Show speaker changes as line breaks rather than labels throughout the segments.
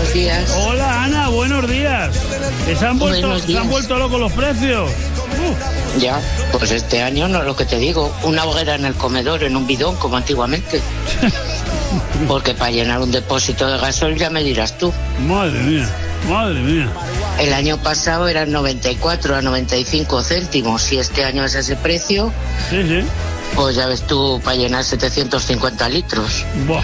buenos días.
Hola, Ana, buenos días. Que se han vuelto locos los precios.
Ya, pues este año no, lo que te digo, una hoguera en el comedor, en un bidón, como antiguamente. Porque para llenar un depósito de gasoil ya me dirás tú.
Madre mía.
El año pasado eran 94 a 95 céntimos y este año es ese precio.
Sí.
Pues ya ves tú, para llenar 750 litros.
Buah,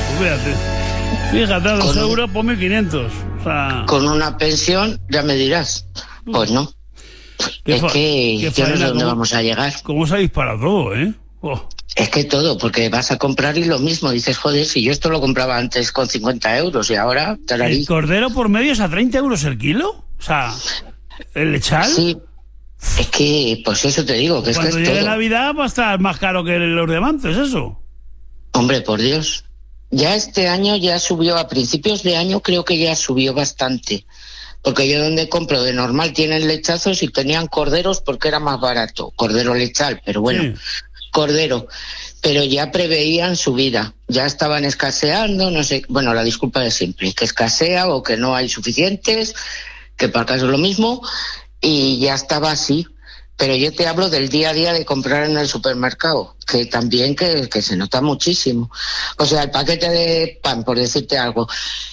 fíjate, 2 euros por 1.500. O sea...
Con una pensión, ya me dirás. Pues no. Es que yo no sé dónde vamos a llegar.
¿Cómo se ha disparado todo, eh?
Es que todo, porque vas a comprar y lo mismo. Dices, joder, si yo esto lo compraba antes con 50 euros y ahora...
¿El cordero por medio es a 30 euros el kilo? O sea, ¿el lechal?
Sí. Es que, pues eso te digo, que es que es todo.
Cuando llegue Navidad va a estar más caro que los de antes, ¿eso?
Hombre, por Dios. Ya este año ya subió, a principios de año creo que ya subió bastante. Porque yo donde compro de normal tienen lechazos y tenían corderos porque era más barato. Cordero lechal, pero bueno, sí. Cordero. Pero ya preveían subida. Ya estaban escaseando, no sé, bueno, la disculpa de siempre, que escasea o que no hay suficientes, que para acá es lo mismo, y ya estaba así. Pero yo te hablo del día a día de comprar en el supermercado, que también que se nota muchísimo. O sea, el paquete de pan, por decirte algo,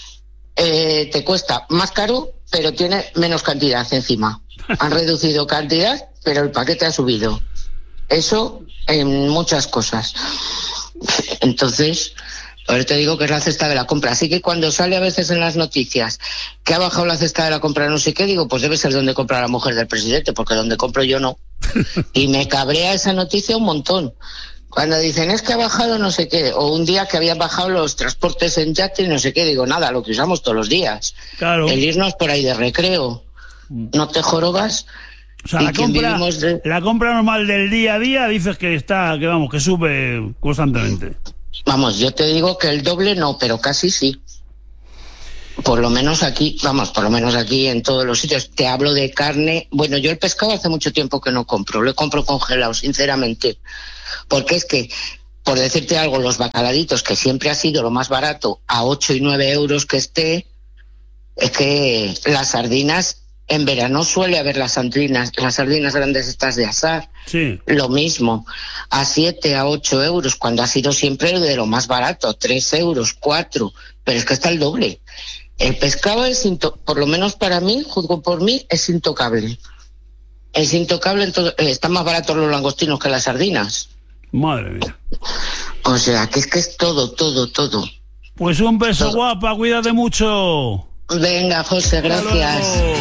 te cuesta más caro, pero tiene menos cantidad encima. Han reducido cantidad, pero el paquete ha subido. Eso en muchas cosas. Entonces, ahora te digo que es la cesta de la compra. Así que cuando sale a veces en las noticias que ha bajado la cesta de la compra no sé qué, digo, pues debe ser donde compra la mujer del presidente, porque donde compro yo no. Y me cabrea esa noticia un montón. Cuando dicen, es que ha bajado no sé qué, o un día que habían bajado los transportes en yate y no sé qué, digo, nada, lo que usamos todos los días.
Claro.
El irnos por ahí de recreo. No te jorobas.
O sea, la compra normal del día a día dices que que sube constantemente.
Vamos, yo te digo que el doble no, pero casi sí. Por lo menos aquí en todos los sitios. Te hablo de carne. Bueno, yo el pescado hace mucho tiempo que no compro. Lo compro congelado, sinceramente. Porque es que, por decirte algo, los bacaladitos, que siempre ha sido lo más barato, a 8 y 9 euros que esté, es que las sardinas, en verano suele haber las sardinas grandes estas de asar.
Sí.
Lo mismo, a 7, a 8 euros, cuando ha sido siempre de lo más barato, 3 euros, 4, pero es que está el doble. El pescado por lo menos para mí, juzgo por mí, es intocable. Es intocable, están más baratos los langostinos que las sardinas.
Madre mía.
O sea, que es todo.
Pues un beso, guapa, cuídate mucho.
Venga, José, gracias.